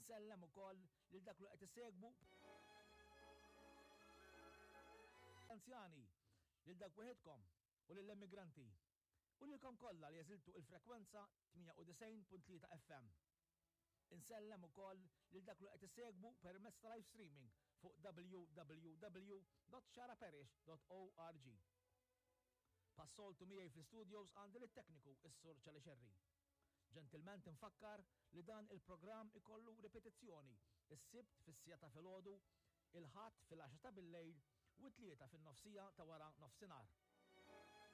Insellem ukoll lil dak li qed isegbu anzjani lil dak wieħedkom u lill-immigranti u lilkom kollha li jeżiltu il-frekwenza 98.3 FM. Insellem ukoll lil dak li qed isegbu permezz ta' live streaming fuq www.sharaparish.org. Passoltu miegħi fl-studios għandi lit-tekniku is-Sur Ċali Xerri. Ġentilment infakkar li dan il-programm ikollu ripetizzjoni is-sibt fis-sija ta' filgħodu, il-ħadd fil-10 ta' bil-lejl u t-tlieta fin-nofsija ta' wara nofsinhar.